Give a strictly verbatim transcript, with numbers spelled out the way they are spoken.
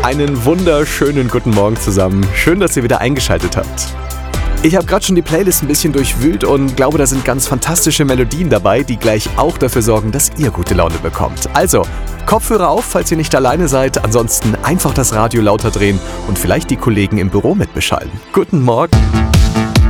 Einen wunderschönen guten Morgen zusammen. Schön, dass ihr wieder eingeschaltet habt. Ich habe gerade schon die Playlist ein bisschen durchwühlt und glaube, da sind ganz fantastische Melodien dabei, die gleich auch dafür sorgen, dass ihr gute Laune bekommt. Also, Kopfhörer auf, falls ihr nicht alleine seid. Ansonsten einfach das Radio lauter drehen und vielleicht die Kollegen im Büro mitbeschallen. Guten Morgen.